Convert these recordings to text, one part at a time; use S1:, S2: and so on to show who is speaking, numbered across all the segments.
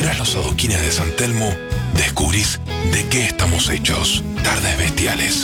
S1: miras los adoquines de San Telmo, descubrís de qué estamos hechos. Tardes Bestiales.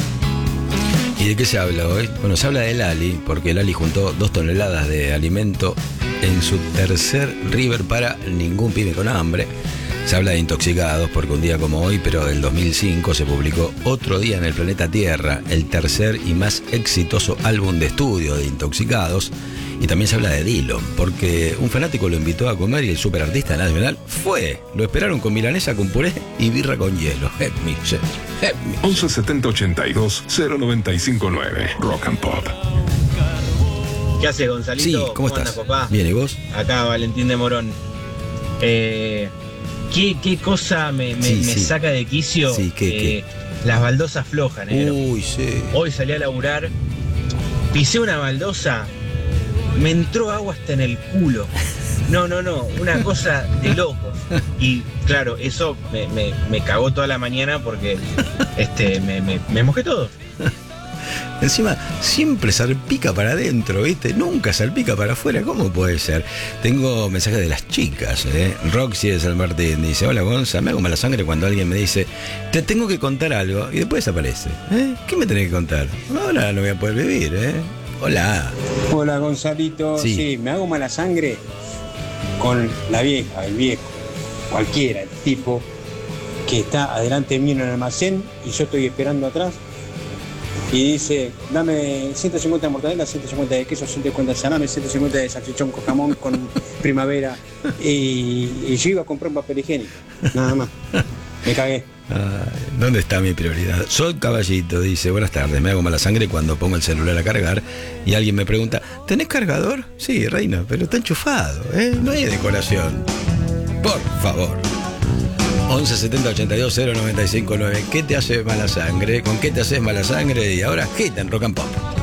S2: ¿Y de qué se habla hoy? Bueno, se habla del Lali, porque el Lali juntó 2 toneladas de alimento en su tercer River para ningún pibe con hambre. Se habla de intoxicados, porque un día como hoy, pero del 2005, se publicó Otro Día en el Planeta Tierra, el tercer y más exitoso álbum de estudio de Intoxicados. Y también se habla de Dylan, porque un fanático lo invitó a comer y el superartista nacional fue. Lo esperaron con milanesa con puré y birra con hielo. Help me.
S1: 11 70 82 0959. Rock and Pop.
S3: ¿Qué hace, Gonzalito?
S2: Sí, ¿cómo estás?
S3: Anda, papá?
S2: Bien, ¿y vos?
S3: Acá, Valentín de Morón. ¿Qué cosa me saca de quicio?
S2: Sí, ¿qué?
S3: Las baldosas flojas, negro.
S2: Uy, sí.
S3: Hoy salí a laburar, pisé una baldosa, me entró agua hasta en el culo. No, una cosa de locos. Y claro, eso me cagó toda la mañana porque me mojé todo.
S2: Encima, siempre salpica para adentro, ¿viste? Nunca salpica para afuera. ¿Cómo puede ser? Tengo mensajes de las chicas, ¿eh? Roxy de San Martín dice: hola, Gonza, me hago mala sangre cuando alguien me dice te tengo que contar algo y después desaparece. ¿Qué me tenés que contar? Ahora no voy a poder vivir, ¿eh? Hola.
S4: Hola, Gonzalito. Sí, me hago mala sangre con la vieja, el viejo, cualquiera, el tipo que está adelante mío en el almacén y yo estoy esperando atrás y dice: dame 150 de mortadela, 150 de queso, 150 de salame, 150 de salchichón con jamón con primavera, y yo iba a comprar un papel higiénico, nada más. Me cagué.
S2: ¿Dónde está mi prioridad? Soy Caballito, dice: buenas tardes, me hago mala sangre cuando pongo el celular a cargar y alguien me pregunta: ¿tenés cargador? Sí, reina, pero está enchufado, no hay decoración. Por favor. 11 70 82 0959. ¿Qué te hace mala sangre? ¿Con qué te haces mala sangre? Y ahora hit en Rock and Pop.